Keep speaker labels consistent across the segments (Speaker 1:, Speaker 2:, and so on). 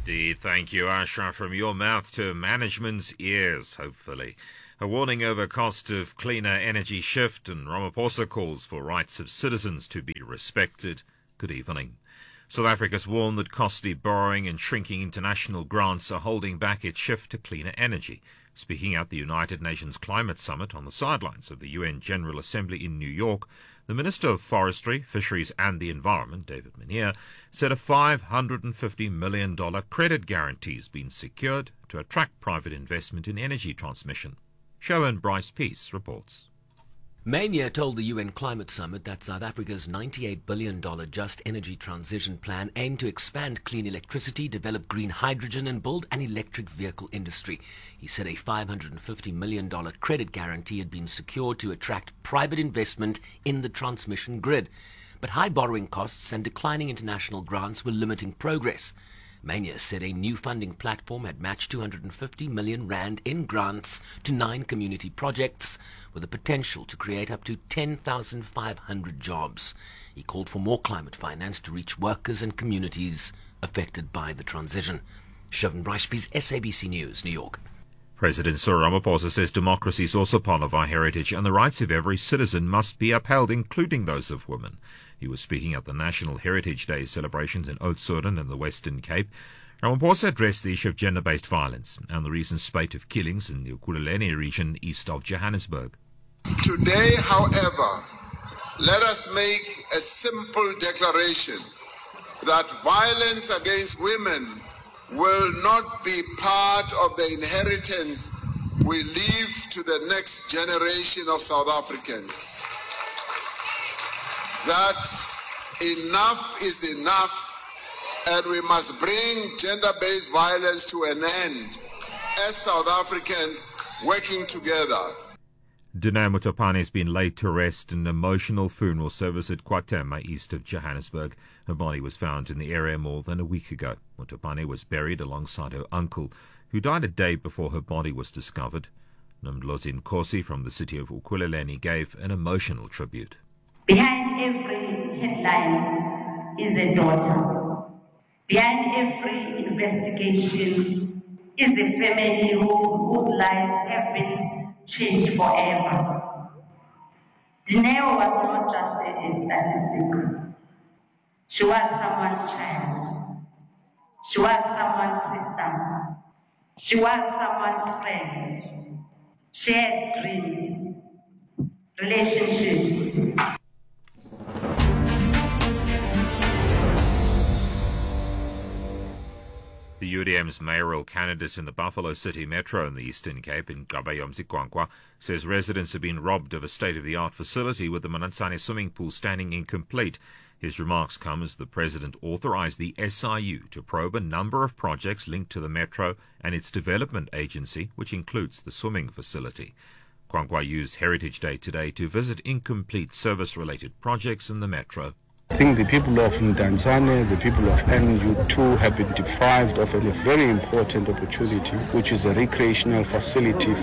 Speaker 1: Indeed, thank you, Ashraf. From your mouth to management's ears, hopefully. A warning over cost of cleaner energy shift, and Ramaphosa calls for rights of citizens to be respected. Good evening. South Africa's warned that costly borrowing and shrinking international grants are holding back its shift to cleaner energy. Speaking at the United Nations Climate Summit on the sidelines of the UN General Assembly in New York, the Minister of Forestry, Fisheries and the Environment, David Minier, said a $550 million credit guarantee has been secured to attract private investment in energy transmission. Sharon Bryce Peace reports.
Speaker 2: Mania told the UN Climate Summit that South Africa's $98 billion Just Energy Transition Plan aimed to expand clean electricity, develop green hydrogen and build an electric vehicle industry. He said a $550 million credit guarantee had been secured to attract private investment in the transmission grid. But high borrowing costs and declining international grants were limiting progress. Mania said a new funding platform had matched 250 million rand in grants to 9 community projects with the potential to create up to 10,500 jobs. He called for more climate finance to reach workers and communities affected by the transition. Sharon Bryce-Peace, SABC News, New York.
Speaker 1: President Cyril Ramaphosa says democracy is also part of our heritage and the rights of every citizen must be upheld, including those of women. He was speaking at the National Heritage Day celebrations in Oudtshoorn in the Western Cape. Ramaphosa addressed the issue of gender-based violence and the recent spate of killings in the Ekurhuleni region east of Johannesburg.
Speaker 3: Today, however, let us make a simple declaration that violence against women will not be part of the inheritance we leave to the next generation of South Africans. That enough is enough, and we must bring gender-based violence to an end as South Africans working together.
Speaker 1: Denay Motopane has been laid to rest in an emotional funeral service at KwaThema, east of Johannesburg. Her body was found in the area more than a week ago. Motopane was buried alongside her uncle, who died a day before her body was discovered. Nomdlozi Nkosi from the city of Ekurhuleni gave an emotional tribute.
Speaker 4: Behind every headline is a daughter. Behind every investigation is a family whose lives have been changed forever. Denay was not just a statistic. She was someone's child. She was someone's sister. She was someone's friend. She had dreams, relationships.
Speaker 1: The UDM's mayoral candidate in the Buffalo City Metro in the Eastern Cape, in Gabayom Zikwankwa, says residents have been robbed of a state-of-the-art facility with the Manansane swimming pool standing incomplete. His remarks come as the president authorized the SIU to probe a number of projects linked to the Metro and its development agency, which includes the swimming facility. Kwankwa used Heritage Day today to visit incomplete service-related projects in the Metro.
Speaker 5: I think the people of Mdantsane, the people of NU2 have been deprived of a very important opportunity, which is a recreational facility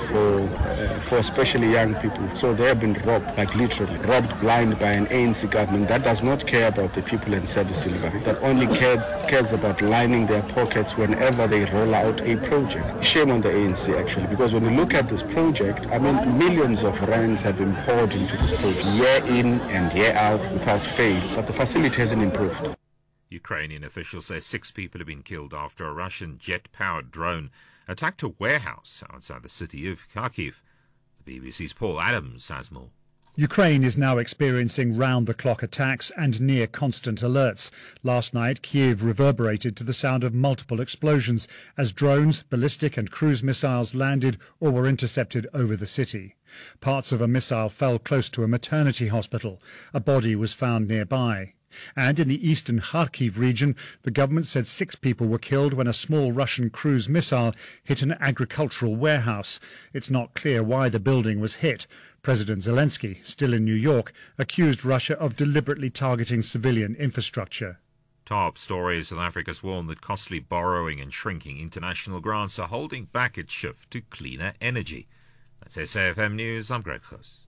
Speaker 5: for especially young people. So they have been robbed, like literally, robbed blind by an ANC government that does not care about the people and service delivery, that only cares about lining their pockets whenever they roll out a project. Shame on the ANC, actually, because when you look at this project, I mean, millions of rands have been poured into this project, year in and year out without fail. But the facility hasn't improved.
Speaker 1: Ukrainian officials say 6 people have been killed after a Russian jet-powered drone attacked a warehouse outside the city of Kharkiv. The BBC's Paul Adams has more.
Speaker 6: Ukraine is now experiencing round-the-clock attacks and near-constant alerts. Last night, Kyiv reverberated to the sound of multiple explosions as drones, ballistic and cruise missiles landed or were intercepted over the city. Parts of a missile fell close to a maternity hospital. A body was found nearby. And in the eastern Kharkiv region, the government said 6 people were killed when a small Russian cruise missile hit an agricultural warehouse. It's not clear why the building was hit. President Zelensky, still in New York, accused Russia of deliberately targeting civilian infrastructure.
Speaker 1: Top stories: South Africa's warned that costly borrowing and shrinking international grants are holding back its shift to cleaner energy. That's SAFM News. I'm Greg Huss.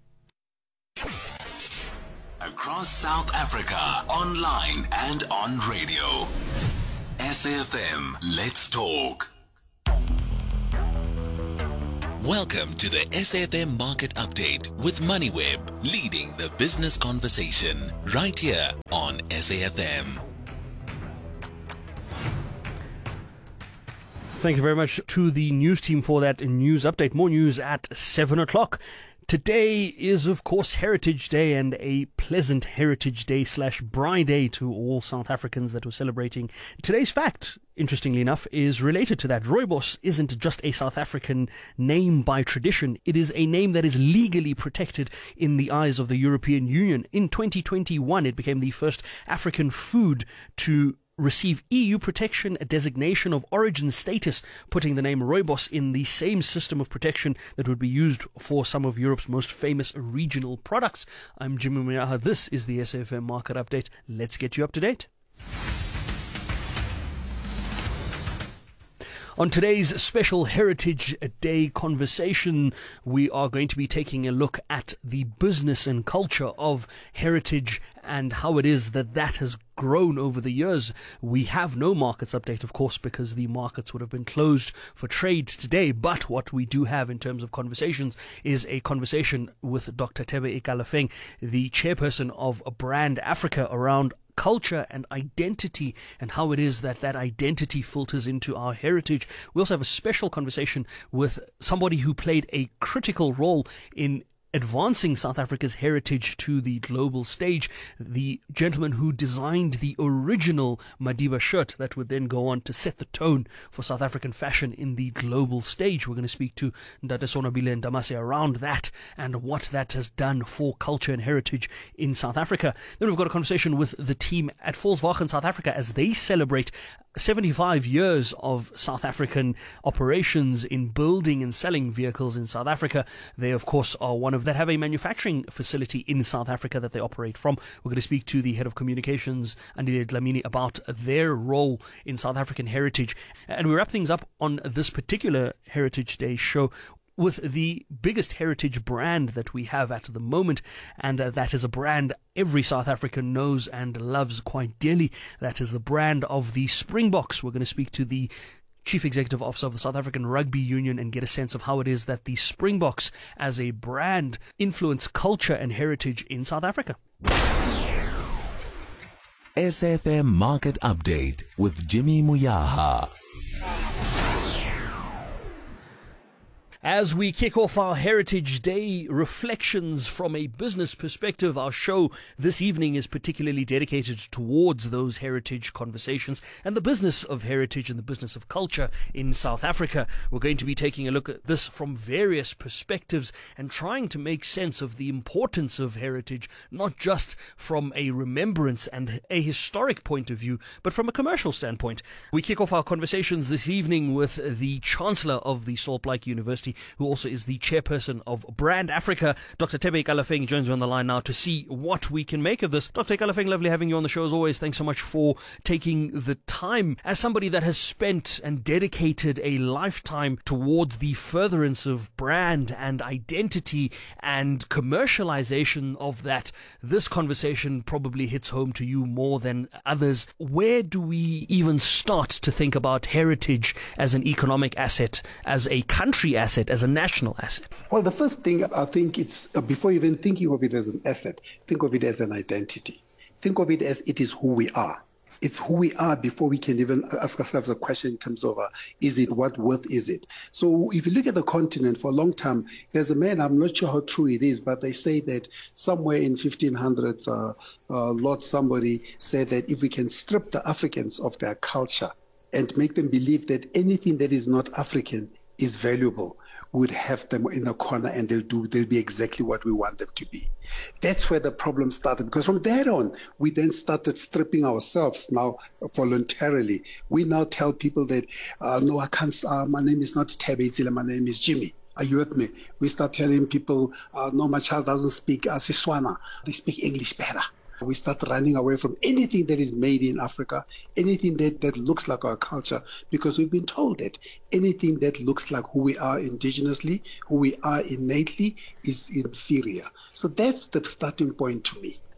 Speaker 7: Across South Africa, online and on radio. SAFM Let's Talk. Welcome to the SAFM Market Update with MoneyWeb, leading the business conversation right here on SAFM.
Speaker 8: Thank you very much to the news team for that news update. More news at 7 o'clock. Today is, of course, Heritage Day, and a pleasant Heritage Day / Braai Day to all South Africans that were celebrating. Today's fact, interestingly enough, is related to that. Rooibos isn't just a South African name by tradition. It is a name that is legally protected in the eyes of the European Union. In 2021, it became the first African food to receive EU protection, a designation of origin status, putting the name Rooibos in the same system of protection that would be used for some of Europe's most famous regional products. I'm Jimmy Muyaha. This is the SAFM Market Update. Let's get you up to date. On today's special Heritage Day conversation, we are going to be taking a look at the business and culture of heritage and how it is that that has grown over the years. We have no markets update, of course, because the markets would have been closed for trade today. But what we do have in terms of conversations is a conversation with Dr. Thebe Ikalafeng, the chairperson of Brand Africa, around culture and identity and how it is that that identity filters into our heritage. We also have a special conversation with somebody who played a critical role in advancing South Africa's heritage to the global stage, the gentleman who designed the original Madiba shirt that would then go on to set the tone for South African fashion in the global stage. We're going to speak to Ndate Sonobile and Damase around that and what that has done for culture and heritage in South Africa. Then we've got a conversation with the team at Volkswagen South Africa as they celebrate 75 years of South African operations in building and selling vehicles in South Africa. They, of course, are one of that have a manufacturing facility in South Africa that they operate from. We're going to speak to the head of communications, Andile Dlamini, about their role in South African heritage. And we wrap things up on this particular Heritage Day show with the biggest heritage brand that we have at the moment, and that is a brand every South African knows and loves quite dearly. That is the brand of the Springboks. We're going to speak to the Chief Executive Officer of the South African Rugby Union and get a sense of how it is that the Springboks as a brand influence culture and heritage in South Africa.
Speaker 7: SAFM Market Update with Jimmy Muyaha.
Speaker 8: As we kick off our Heritage Day reflections from a business perspective, our show this evening is particularly dedicated towards those heritage conversations and the business of heritage and the business of culture in South Africa. We're going to be taking a look at this from various perspectives and trying to make sense of the importance of heritage, not just from a remembrance and a historic point of view, but from a commercial standpoint. We kick off our conversations this evening with the Chancellor of the Saul Blake University, who also is the chairperson of Brand Africa. Dr. Thebe Ikalafeng joins me on the line now to see what we can make of this. Dr. Ikalafeng, lovely having you on the show as always. Thanks so much for taking the time. As somebody that has spent and dedicated a lifetime towards the furtherance of brand and identity and commercialization of that, this conversation probably hits home to you more than others. Where do we even start to think about heritage as an economic asset, as a country asset, as a national asset?
Speaker 9: Well, the first thing I think it's before even thinking of it as an asset, think of it as an identity. Think of it as it is who we are. It's who we are before we can even ask ourselves a question in terms of is it, what worth is it? So if you look at the continent for a long time, there's a man, I'm not sure how true it is, but they say that somewhere in 1500s, Lord somebody said that if we can strip the Africans of their culture and make them believe that anything that is not African is valuable, would have them in a corner and they'll be exactly what we want them to be. That's where the problem started, because from there on, we then started stripping ourselves now voluntarily. We now tell people that, no, I can't, my name is not Thebe Itzile, my name is Jimmy. Are you with me? We start telling people, no, my child doesn't speak Setswana, they speak English better. We start running away from anything that is made in Africa, anything that looks like our culture, because we've been told that anything that looks like who we are indigenously, who we are innately, is inferior. So that's the starting point to me.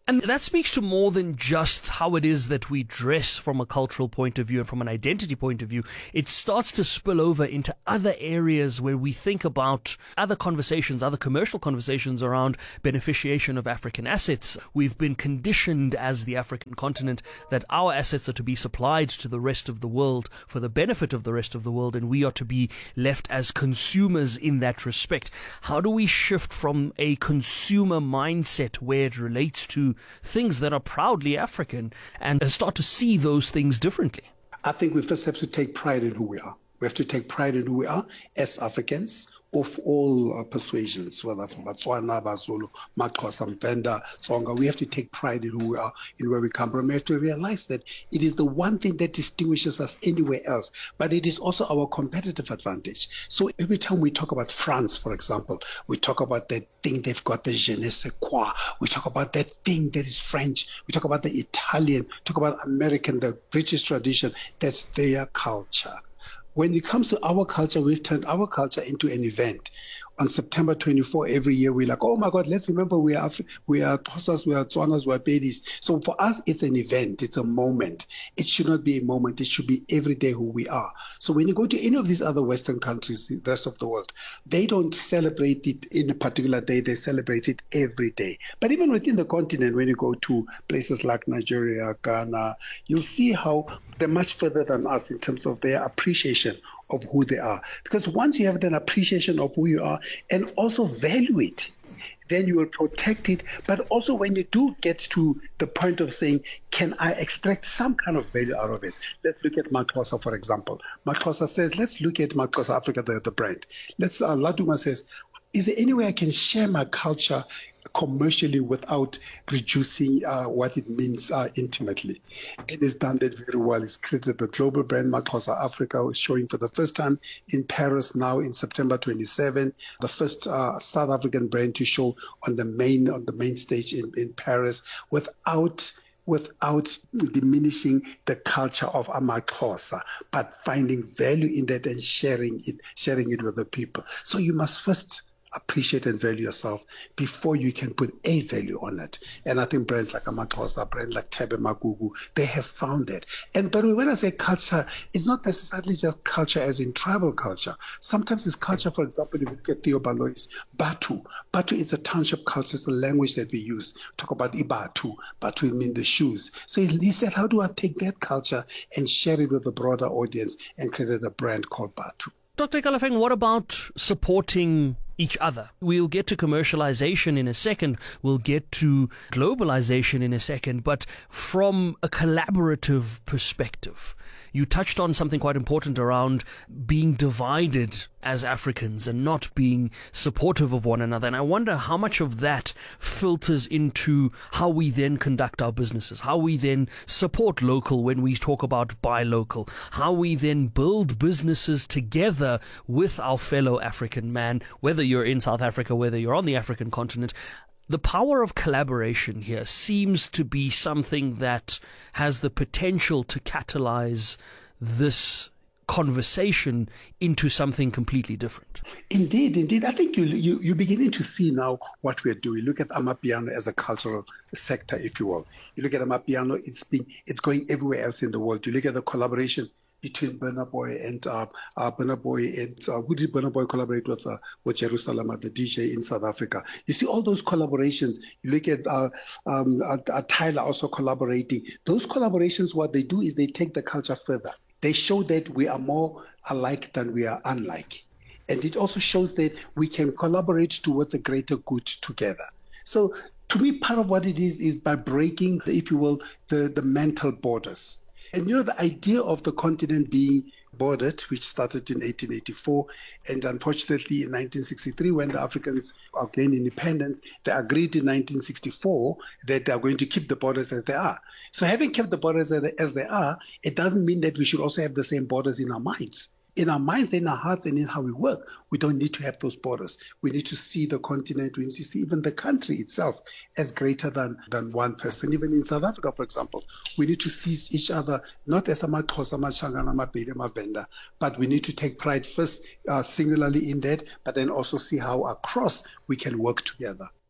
Speaker 8: And that speaks to more than just how it is that we dress from a cultural point of view and from an identity point of view. It starts to spill over into other areas where we think about other conversations, other commercial conversations around beneficiation of African assets. We've been conditioned as the African continent that our assets are to be supplied to the rest of the world for the benefit of the rest of the world, and we are to be left as consumers in that respect. How do we shift from a consumer mindset where it relates to things that are proudly African and start to see those things differently?
Speaker 9: I think we first have to take pride in who we are. We have to take pride in who we are as Africans of all persuasions, whether from Botswana, Bazulu, Maxhosa, Mpenda, Tsonga. We have to take pride in who we are, in where we come from. We have to realize that it is the one thing that distinguishes us anywhere else, but it is also our competitive advantage. So every time we talk about France, for example, we talk about that thing they've got, the je ne sais quoi. We talk about that thing that is French. We talk about the Italian, talk about American, the British tradition. That's their culture. When it comes to our culture, we've turned our culture into an event. On September 24 every year, we're like, oh my God, let's remember we are Xhosas, we are Tswanas, we are Pedis. So for us, it's an event, it's a moment. It should not be a moment, it should be every day who we are. So when you go to any of these other Western countries, the rest of the world, they don't celebrate it in a particular day, they celebrate it every day. But even within the continent, when you go to places like Nigeria, Ghana, you'll see how they're much further than us in terms of their appreciation of who they are. Because once you have an appreciation of who you are and also value it, then you will protect it. But also when you do get to the point of saying, can I extract some kind of value out of it? Let's look at Maxhosa, for example. Maxhosa says, let's look at Maxhosa Africa, the brand. Laduma says, is there any way I can share my culture commercially without reducing what it means intimately? It has done that very well. It's created the global brand Maxhosa Africa, showing for the first time in Paris now in September 27, the first South African brand to show on the main stage in Paris without diminishing the culture of Amaxhosa, but finding value in that and sharing it with the people. So you must first appreciate and value yourself before you can put a value on it. And I think brands like Amaxhosa, brands like Thebe Magugu, they have found that. But when I say culture, it's not necessarily just culture as in tribal culture. Sometimes it's culture, for example, if you look at Theo Baloy's Batu. Batu is a township culture, it's a language that we use. Talk about Ibatu. Batu means the shoes. So he said, how do I take that culture and share it with a broader audience, and created a brand called Batu.
Speaker 8: Dr. Kalafeng, what about supporting each other? We'll get to commercialization in a second. We'll get to globalization in a second. But from a collaborative perspective, you touched on something quite important around being divided as Africans and not being supportive of one another. And I wonder how much of that filters into how we then conduct our businesses, how we then support local when we talk about buy local, how we then build businesses together with our fellow African man, whether you're in South Africa, whether you're on the African continent. The power of collaboration here seems to be something that has the potential to catalyze this conversation into something completely different.
Speaker 9: Indeed. I think you're beginning to see now what we're doing. Look at Amapiano as a cultural sector, if you will. You look at Amapiano, it's going everywhere else in the world. You look at the collaboration between Burna Boy and who did Burna Boy collaborate with Jerusalem, the DJ in South Africa. You see all those collaborations. You look at Tyler also collaborating. Those collaborations, what they do is they take the culture further. They show that we are more alike than we are unlike. And it also shows that we can collaborate towards a greater good together. So to me, part of what it is by breaking, if you will, the mental borders. And the idea of the continent being bordered, which started in 1884, and unfortunately in 1963, when the Africans gained independence, they agreed in 1964 that they are going to keep the borders as they are. So having kept the borders as they are, it doesn't mean that we should also have the same borders in our minds. In our minds, in our hearts, and in how we work, we don't need to have those borders. We need to see the continent, we need to see even the country itself as greater than one person. Even in South Africa, for example, we need to see each other not as Amaxhosa, Machangana, Mapedi, Mavenda, but we need to take pride first singularly in that, but then also see how across we can work together.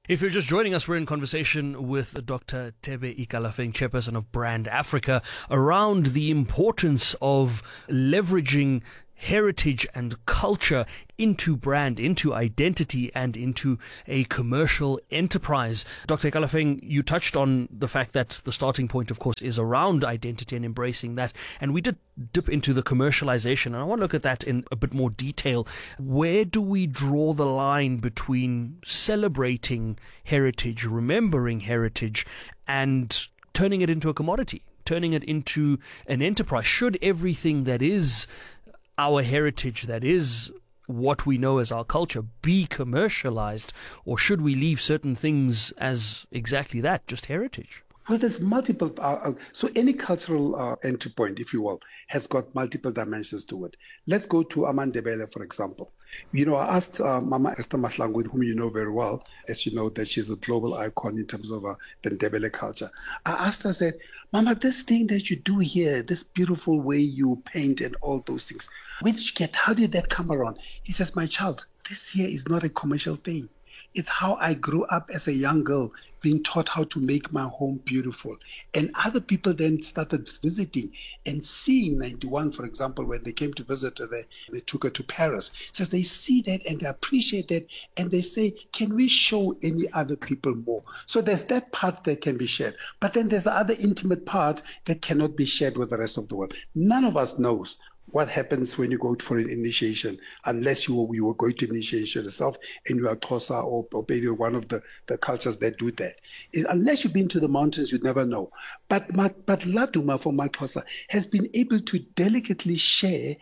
Speaker 8: If you're just joining us, we're in conversation with Dr. Thebe Ikalafeng, chairperson of Brand Africa, around the importance of leveraging heritage and culture into brand, into identity, and into a commercial enterprise. Dr. Ikalafeng, you touched on the fact that the starting point, of course, is around identity and embracing that. And we did dip into the commercialization, and I want to look at that in a bit more detail. Where do we draw the line between celebrating heritage, remembering heritage, and turning it into a commodity, turning it into an enterprise? Should everything that is our heritage, that is what we know as our culture, be commercialized, or should we leave certain things as exactly that, just heritage?
Speaker 9: Well, there's multiple. So any cultural entry point, if you will, has got multiple dimensions to it. Let's go to Amandebele, for example. You know, I asked Mama Esther Mahlangu, whom you know very well, as you know, that she's a global icon in terms of the Ndebele culture. I asked her, I said, Mama, this thing that you do here, this beautiful way you paint and all those things, where did you get? How did that come around? He says, my child, this here is not a commercial thing. It's how I grew up as a young girl, being taught how to make my home beautiful. And other people then started visiting and seeing 91, for example, when they came to visit her, they took her to Paris. Says they see that and they appreciate that and they say, can we show any other people more? So there's that part that can be shared. But then there's the other intimate part that cannot be shared with the rest of the world. None of us knows what happens when you go for an initiation, unless you were going to initiation yourself and you are Xhosa or maybe one of the cultures that do that. Unless you've been to the mountains, you never know. But Laduma for my Xhosa has been able to delicately share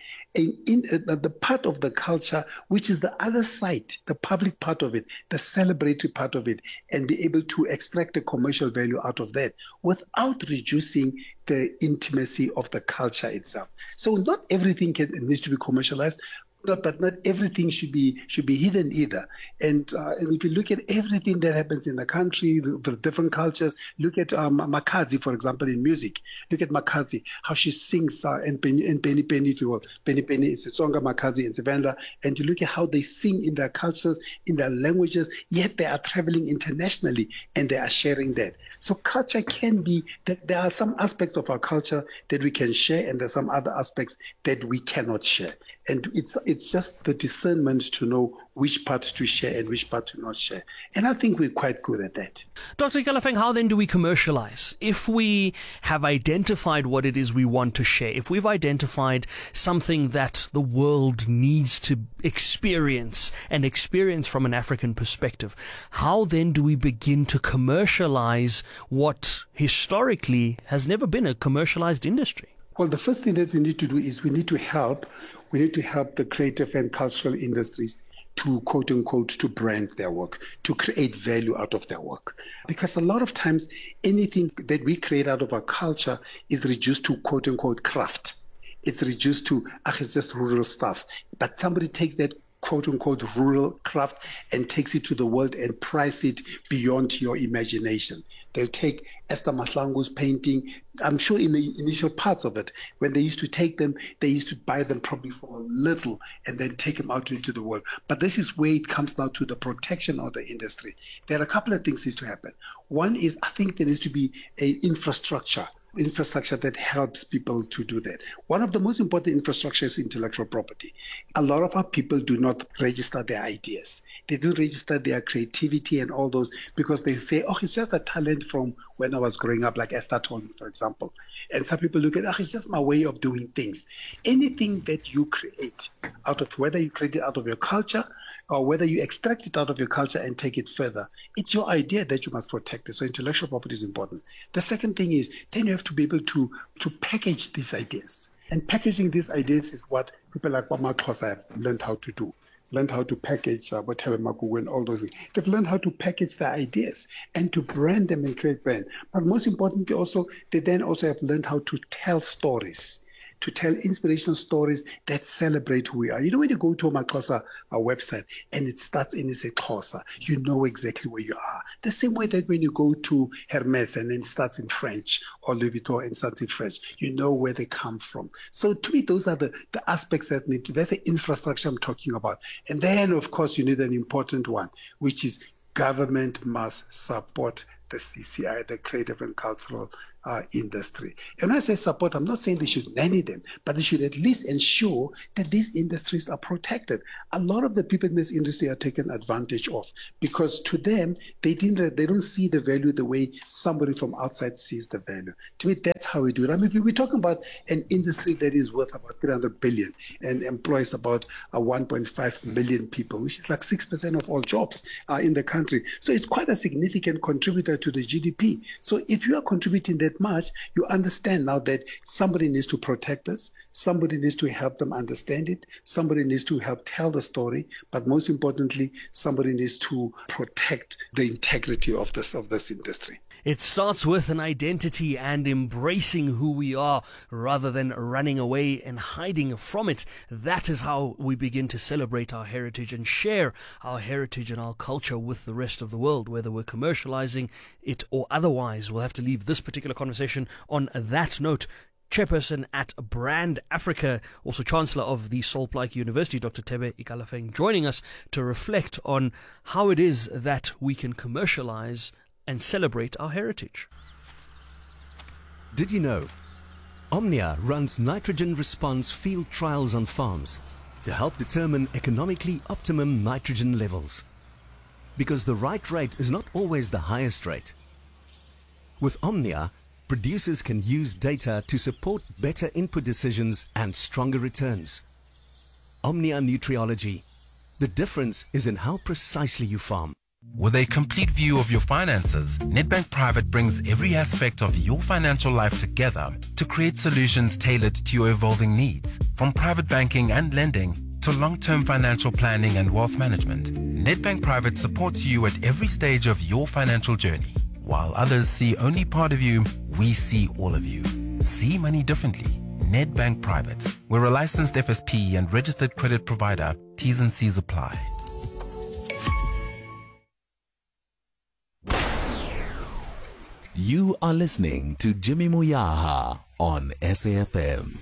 Speaker 9: the part of the culture, which is the other side, the public part of it, the celebratory part of it, and be able to extract the commercial value out of that without reducing the intimacy of the culture itself. So not everything needs to be commercialized, but not everything should be hidden either. And if you look at everything that happens in the country, the different cultures, look at Makazi, for example, in music. Look at Makazi, how she sings in Penny Penny, if you will. Penny Penny is Setsonga, Makazi in Sevenda. And you look at how they sing in their cultures, in their languages, yet they are traveling internationally and they are sharing that. So culture can be, there are some aspects of our culture that we can share and there's some other aspects that we cannot share. And it's just the discernment to know which part to share and which part to not share. And I think we're quite good at that.
Speaker 8: Dr. Ikalafeng, how then do we commercialize? If we have identified what it is we want to share, if we've identified something that the world needs to experience and experience from an African perspective, how then do we begin to commercialize what historically has never been a commercialized industry?
Speaker 9: Well, the first thing that we need to do is we need to help the creative and cultural industries to, quote unquote, to brand their work, to create value out of their work. Because a lot of times anything that we create out of our culture is reduced to, quote unquote, craft. It's reduced to, it's just rural stuff. But somebody takes that quote-unquote rural craft and takes it to the world and price it beyond your imagination. They'll take Esther Mahlangu's painting. I'm sure in the initial parts of it, when they used to take them, they used to buy them probably for a little and then take them out into the world. But this is where it comes now to the protection of the industry. There are a couple of things that needs to happen. One is, I think there needs to be an infrastructure that helps people to do that. One of the most important infrastructure is intellectual property. A lot of our people do not register their ideas. They don't register their creativity and all those because they say, it's just a talent from when I was growing up, like Esther told me, for example. And some people look at, it's just my way of doing things. Anything that you create out of, whether you create it out of your culture or whether you extract it out of your culture and take it further, it's your idea that you must protect it. So intellectual property is important. The second thing is, then you have to be able to package these ideas. And packaging these ideas is what people like Mama Xhosa have learned how to do. Learned how to package Thebe Makugu and all those things. They've learned how to package their ideas and to brand them and create brand. But most importantly also, they then also have learned how to tell stories, to tell inspirational stories that celebrate who we are. You know, when you go to a Xhosa website and it starts in it's a Xhosa, you know exactly where you are. The same way that when you go to Hermes and it starts in French, or Louis Vuitton and starts in French, you know where they come from. So to me, those are the aspects that need to, that's the infrastructure I'm talking about. And then, of course, you need an important one, which is government must support the CCI, the creative and cultural industry. And when I say support, I'm not saying they should nanny them, but they should at least ensure that these industries are protected. A lot of the people in this industry are taken advantage of because to them, they don't see the value the way somebody from outside sees the value. To me, that's how we do it. I mean, we're talking about an industry that is worth about 300 billion and employs about 1.5 million people, which is like 6% of all jobs in the country. So it's quite a significant contributor to the GDP. So if you are contributing that much, you understand now that somebody needs to protect us, somebody needs to help them understand it, somebody needs to help tell the story, but most importantly, somebody needs to protect the integrity of this industry.
Speaker 8: It starts with an identity and embracing who we are rather than running away and hiding from it. That is how we begin to celebrate our heritage and share our heritage and our culture with the rest of the world, whether we're commercializing it or otherwise. We'll have to leave this particular conversation on that note. Chairperson at Brand Africa, also Chancellor of the Sol Plaatje University, Dr. Thebe Ikalafeng, joining us to reflect on how it is that we can commercialize and celebrate our heritage.
Speaker 10: Did you know Omnia runs nitrogen response field trials on farms to help determine economically optimum nitrogen levels? Because the right rate is not always the highest rate. With Omnia, producers can use data to support better input decisions and stronger returns. Omnia Nutriology. The difference is in how precisely you farm.
Speaker 11: With a complete view of your finances, Nedbank Private brings every aspect of your financial life together to create solutions tailored to your evolving needs. From private banking and lending to long-term financial planning and wealth management, Nedbank Private supports you at every stage of your financial journey. While others see only part of you, we see all of you. See money differently. Nedbank Private. We're a licensed FSP and registered credit provider. T's and C's apply.
Speaker 7: You are listening to Jimmy Moyaha on SAFM.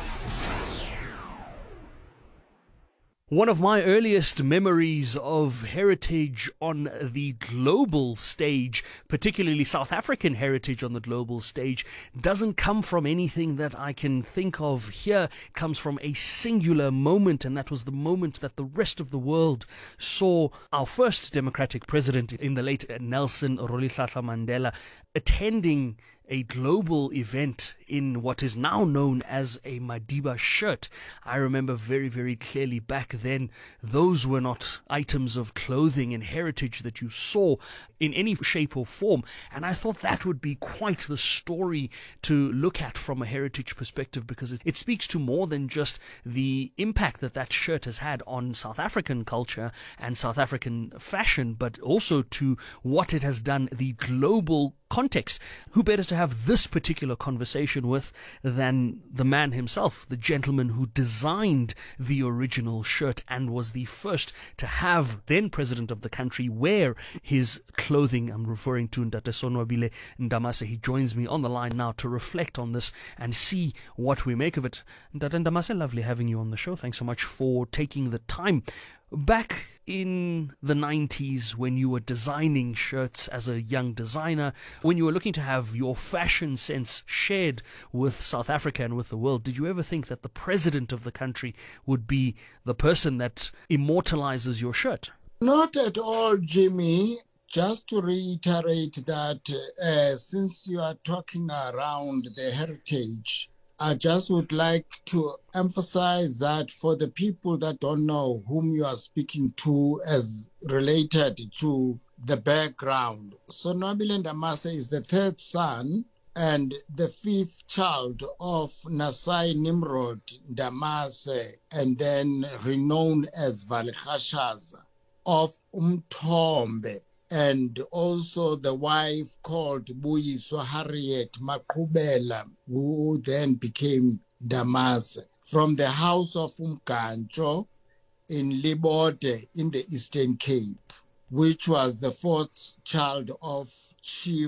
Speaker 8: One of my earliest memories of heritage on the global stage, particularly South African heritage on the global stage, doesn't come from anything that I can think of here. It comes from a singular moment, and that was the moment that the rest of the world saw our first democratic president in the late Nelson Rolihlahla Mandela attending a global event in what is now known as a Madiba shirt. I remember very, very clearly back then, those were not items of clothing and heritage that you saw in any shape or form. And I thought that would be quite the story to look at from a heritage perspective, because it speaks to more than just the impact that that shirt has had on South African culture and South African fashion, but also to what it has done the global context. Who better to have this particular conversation with than the man himself, the gentleman who designed the original shirt and was the first to have then president of the country wear his clothing. I'm referring to Ndate Sonwabile Ndamase. He joins me on the line now to reflect on this and see what we make of it. Ndate Ndamase, lovely having you on the show. Thanks so much for taking the time. Back in the 90s, when you were designing shirts as a young designer, when you were looking to have your fashion sense shared with South Africa and with the world, did you ever think that the president of the country would be the person that immortalizes your shirt?
Speaker 12: Not at all, Jimmy. Just to reiterate that since you are talking around the heritage, I just would like to emphasize that for the people that don't know whom you are speaking to as related to the background, Sonwabile Ndamase is the third son and the fifth child of Nasai Nimrod Ndamase, and then renowned as Valkhashaza of Umthombe, and also the wife called Buyiswa Harriet Maqubela, who then became Ndamase, from the house of Umganjo in Libode in the Eastern Cape, which was the fourth child of Chief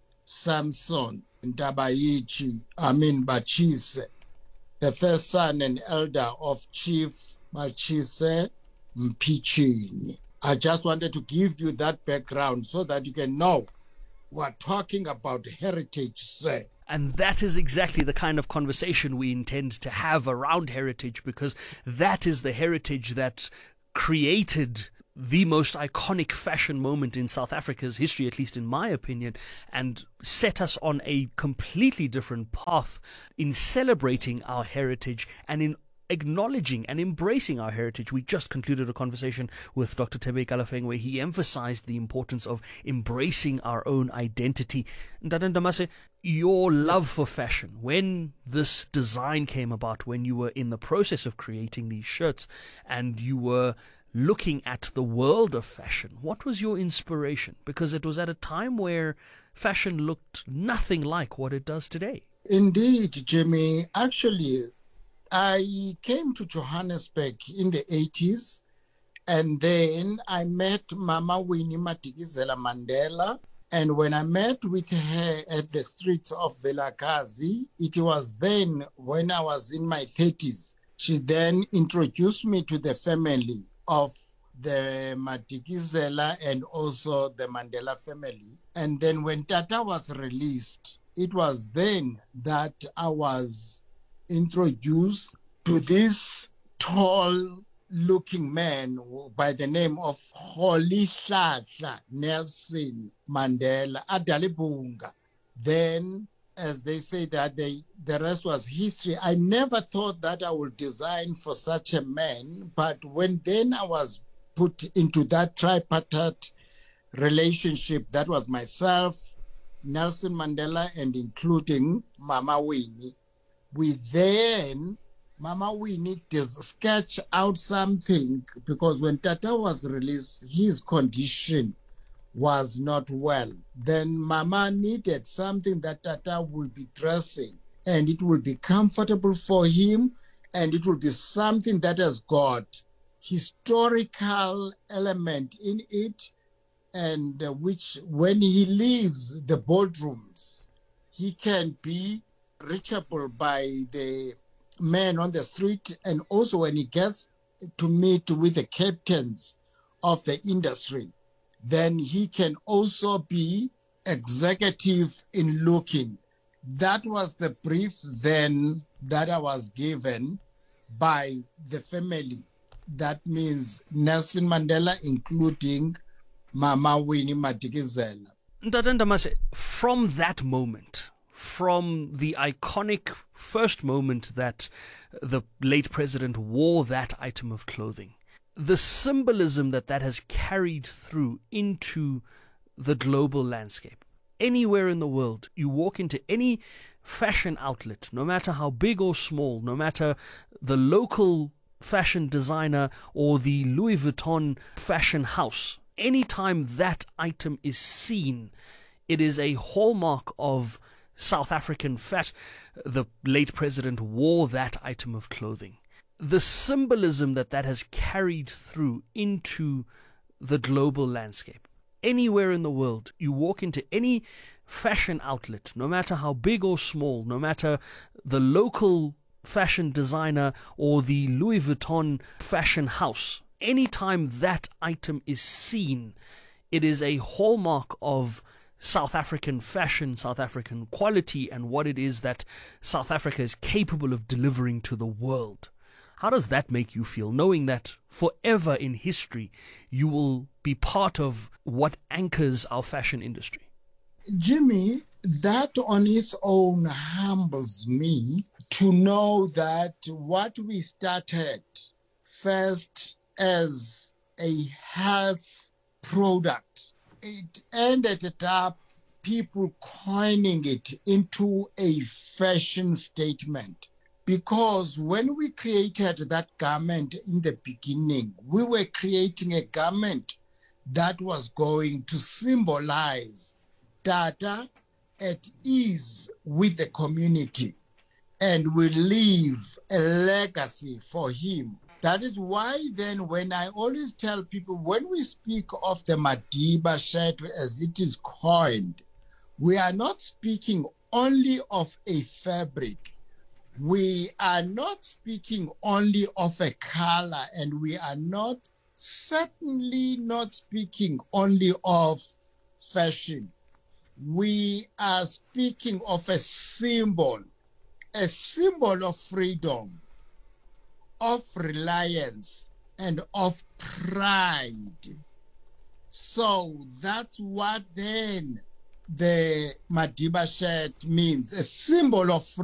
Speaker 12: Samson Bachise, the first son and elder of Chief Bachise Mpichini. I just wanted to give you that background so that you can know we're talking about heritage, sir.
Speaker 8: And that is exactly the kind of conversation we intend to have around heritage, because that is the heritage that created the most iconic fashion moment in South Africa's history, at least in my opinion, and set us on a completely different path in celebrating our heritage and in acknowledging and embracing our heritage. We just concluded a conversation with Dr. Thebe Kalafeng where he emphasized the importance of embracing our own identity. Ntate Ndamase, your love for fashion, when this design came about, when you were in the process of creating these shirts and you were looking at the world of fashion, what was your inspiration? Because it was at a time where fashion looked nothing like what it does today.
Speaker 12: Indeed, Jimmy. Actually, I came to Johannesburg in the 80s, and then I met Mama Winnie Madikizela Mandela. And when I met with her at the streets of Vilakazi, it was then when I was in my 30s. She then introduced me to the family of the Madikizela and also the Mandela family. And then when Tata was released, it was then that I was introduced to this tall-looking man by the name of Rolihlahla Nelson Mandela Adalibunga. Then, as they say that the rest was history, I never thought that I would design for such a man, but when then I was put into that tripartite relationship, that was myself, Nelson Mandela, and including Mama Winnie, we then, Mama Winnie sketch out something, because when Tata was released, his condition was not well. Then Mama needed something that Tata will be dressing, and it will be comfortable for him, and it will be something that has got historical element in it, and which when he leaves the boardrooms, he can be reachable by the man on the street, and also when he gets to meet with the captains of the industry, then he can also be executive in looking. That was the brief then that I was given by the family. That means Nelson Mandela, including Mama Winnie Madikizela.
Speaker 8: Ntate Ndamase, from that moment, from the iconic first moment that the late president wore that item of clothing, the symbolism that has carried through into the global landscape. Anywhere in the world, you walk into any fashion outlet, no matter how big or small, no matter the local fashion designer or the Louis Vuitton fashion house, anytime that item is seen, it is a hallmark of South African fashion. The late president wore that item of clothing. The symbolism that has carried through into the global landscape. Anywhere in the world, you walk into any fashion outlet, no matter how big or small, no matter the local fashion designer or the Louis Vuitton fashion house, anytime that item is seen, it is a hallmark of South African fashion, South African quality, and what it is that South Africa is capable of delivering to the world. How does that make you feel, knowing that forever in history you will be part of what anchors our fashion industry?
Speaker 12: Jimmy, that on its own humbles me to know that what we started first as a health product, it ended up people coining it into a fashion statement. Because when we created that garment in the beginning, we were creating a garment that was going to symbolize Tata at ease with the community and will leave a legacy for him. That is why then when I always tell people, when we speak of the Madiba shirt as it is coined, we are not speaking only of a fabric. We are not speaking only of a color, and we are not certainly not speaking only of fashion. We are speaking of a symbol of freedom, of reliance, and of pride. So that's what then the Madiba shirt means, a symbol of freedom.